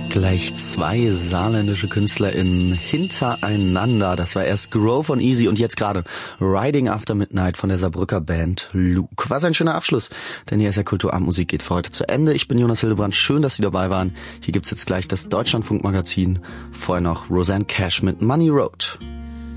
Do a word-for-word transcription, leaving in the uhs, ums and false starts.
Gleich zwei saarländische KünstlerInnen hintereinander. Das war erst Grow von Easy und jetzt gerade Riding After Midnight von der Saarbrücker Band Luke. Was ein schöner Abschluss, denn hier ist ja Kulturabendmusik, geht für heute zu Ende. Ich bin Jonas Hildebrand, schön, dass Sie dabei waren. Hier gibt's jetzt gleich das Deutschlandfunk-Magazin. Vorher noch Rosanne Cash mit Money Road.